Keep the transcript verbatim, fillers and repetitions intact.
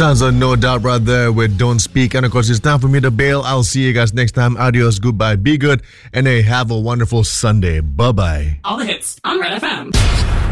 Sounds of No Doubt right there with Don't Speak. And of course, it's time for me to bail. I'll see you guys next time. Adios, goodbye, be good, and hey, have a wonderful Sunday. Bye-bye. All the hits on Red F M.